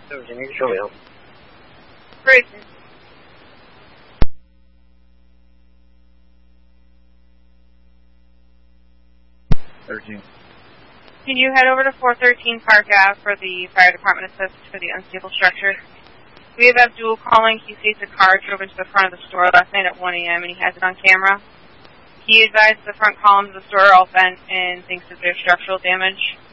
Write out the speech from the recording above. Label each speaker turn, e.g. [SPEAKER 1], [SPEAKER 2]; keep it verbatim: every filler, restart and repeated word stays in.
[SPEAKER 1] Virginia, show me.
[SPEAKER 2] Grayson.
[SPEAKER 1] Virginia.
[SPEAKER 2] Can you head over to four thirteen Park Ave for the fire department assist for the unstable structure? We have Abdul calling. He states a car drove into the front of the store last night at one a m and he has it on camera. He advised the front columns of the store are all bent and thinks that there's structural damage.